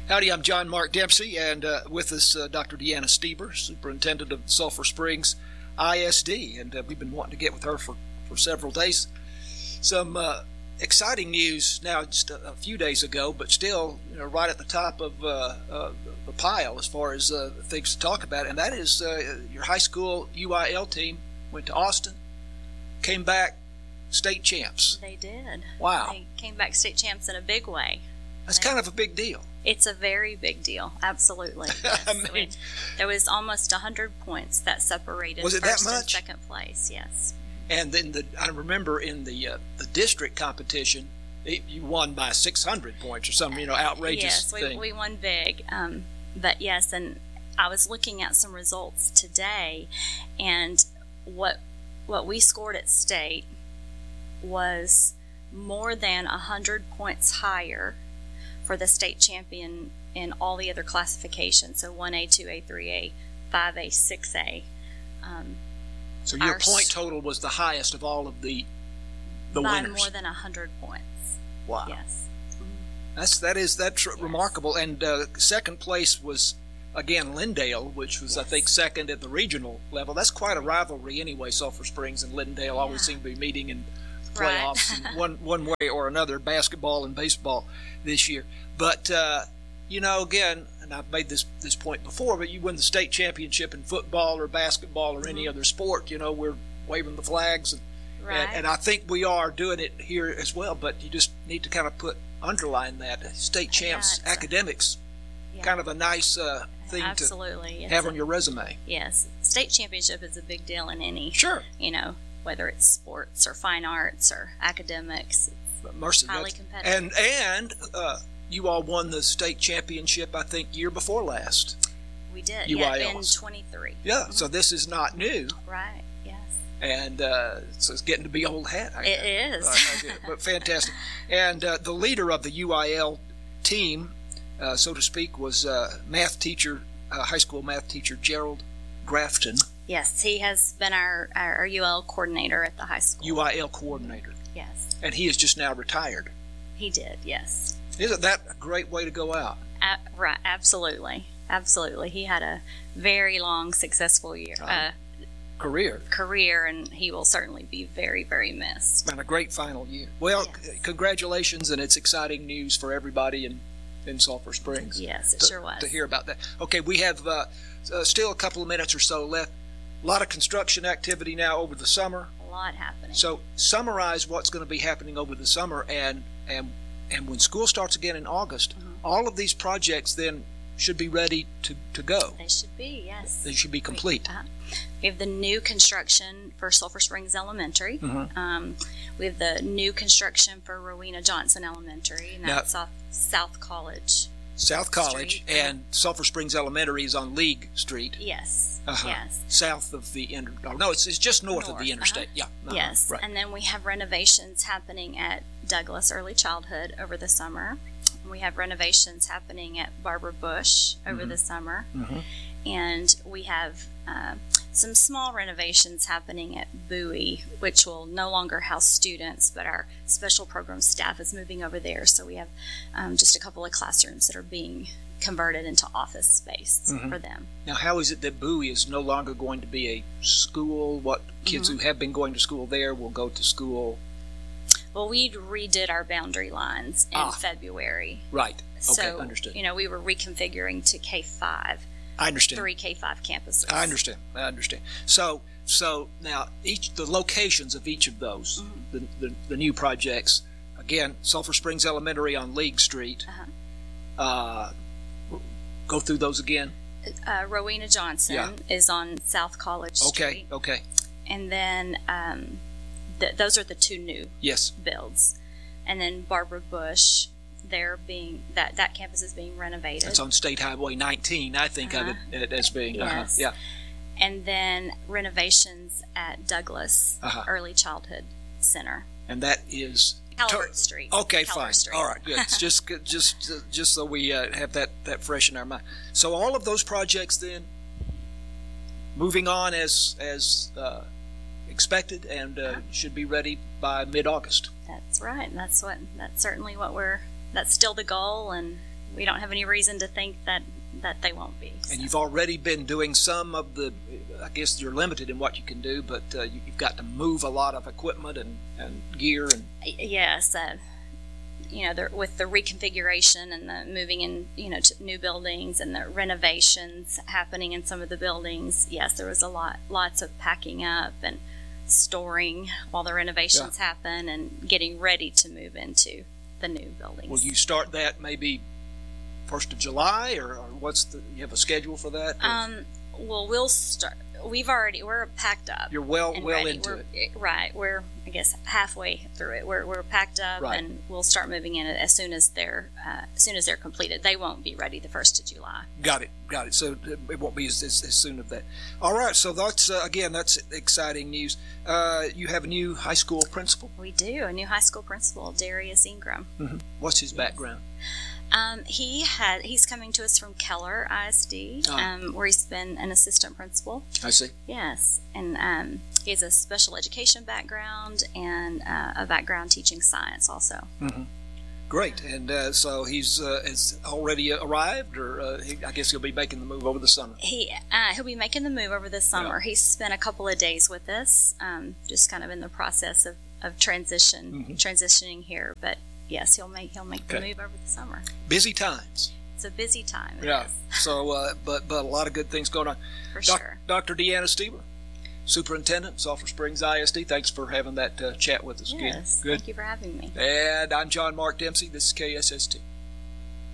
Howdy, I'm John Mark Dempsey, and with us Dr. Deanna Stieber, Superintendent of Sulphur Springs ISD, and we've been wanting to get with her for several days. Some exciting news now, just a few days ago, but still, right at the top of the pile as far as things to talk about, and that is your high school UIL team went to Austin, came back state champs. They did. Wow. They came back state champs in a big way. That's kind of a big deal. It's a very big deal, absolutely. Yes. I mean, there was almost 100 points that separated was it first that much? and second place, yes. And then I remember in the district competition, you won by 600 points or some outrageous thing. Yes, we won big. But yes, and I was looking at some results today, and what we scored at state was more than 100 points higher for the state champion in all the other classifications. So 1A, 2A, 3A, 5A, 6A. So your point total was the highest of all of the by winners. More than 100 points. Wow. Yes. That's remarkable. And second place was, again, Lindale, which was, I think, second at the regional level. That's quite a rivalry anyway. Sulphur Springs and Lindale always seem to be meeting in playoffs in one way or another, basketball and baseball this year. But, again, and I've made this point before, but you win the state championship in football or basketball or any other sport, we're waving the flags. And I think we are doing it here as well, but you just need to kind of underline that. State champs, academics, kind of a nice thing to have on your resume. Yes. State championship is a big deal in any, whether it's sports or fine arts or academics. It's highly competitive. And you all won the state championship, I think, year before last. We did, UILs. in 23. Yeah, so this is not new. Right, yes. And so it's getting to be old hat. It is. But fantastic. And the leader of the UIL team, so to speak, was math teacher, high school math teacher Gerald Grafton. Yes, he has been our UIL coordinator at the high school. UIL coordinator. Yes. And he is just now retired. He did, yes. Isn't that a great way to go out? Right, absolutely. Absolutely. He had a very long, successful career, and he will certainly be very, very missed. And a great final year. Well, congratulations, and it's exciting news for everybody in Sulphur Springs. Yes, it sure was. To hear about that. Okay, we have still a couple of minutes or so left. A lot of construction activity now over the summer. A lot happening. So summarize what's going to be happening over the summer, and when school starts again in August, all of these projects then should be ready to go. They should be, yes. They should be complete. We have the new construction for Sulphur Springs Elementary. We have the new construction for Rowena Johnson Elementary, and that's off South College. South College Street. And Sulphur Springs Elementary is on League Street. Yes. Yes. South of the it's just north of the interstate. Yeah. Yes. Right. And then we have renovations happening at Douglas Early Childhood over the summer. We have renovations happening at Barbara Bush over the summer. And we have some small renovations happening at Bowie, which will no longer house students, but our special program staff is moving over there. So we have just a couple of classrooms that are being converted into office space for them. Now, how is it that Bowie is no longer going to be a school? What kids who have been going to school there will go to school? Well, we redid our boundary lines in February. Right. Okay, so, understood. We were reconfiguring to K-5. I understand. 3 K-5 campuses. I understand. So now the locations of each of those, the new projects, again, Sulphur Springs Elementary on League Street. Go through those again. Rowena Johnson is on South College Street. Okay. And then those are the two new builds. And then Barbara Bush, that campus is being renovated. That's on State Highway 19. I think of it as being yes. And then renovations at Douglas Early Childhood Center. And that is Calvert Street. Okay, Calvert fine. Street. All right, good. It's just so we have that fresh in our mind. So all of those projects then moving on as expected and should be ready by mid-August. That's right. That's certainly what that's still the goal, and we don't have any reason to think that they won't be. So. And you've already been doing some of the, I guess you're limited in what you can do, but you've got to move a lot of equipment and gear. And yes, with the reconfiguration and the moving in, to new buildings and the renovations happening in some of the buildings. Yes, there was lots of packing up and storing while the renovations happen and getting ready to move into the new buildings. Will you start that maybe 1st of July, or you have a schedule for that? Well, we'll start. We're packed up. You're well ready. into it. Right. We're, I guess, halfway through it. We're packed up, right. And we'll start moving in as soon as they're completed. They won't be ready the 1st of July. Got it. So it won't be as soon as that. All right. So that's exciting news. You have a new high school principal? We do. A new high school principal, Darius Ingram. Mm-hmm. What's his background? He's coming to us from Keller ISD, where he's been an assistant principal. I see. Yes, and he has a special education background and a background teaching science also. Mm-hmm. Great, and so he's has already arrived, or I guess he'll be making the move over the summer. He'll be making the move over the summer. Yeah. He's spent a couple of days with us, just kind of in the process of transitioning here, but. Yes, he'll make the move over the summer. Busy times. It's a busy time. Yeah. So, but a lot of good things going on. For sure. Dr. Deanna Steber, Superintendent, Sulphur Springs ISD. Thanks for having that chat with us. Yes. Good. Thank you for having me. And I'm John Mark Dempsey. This is KSST.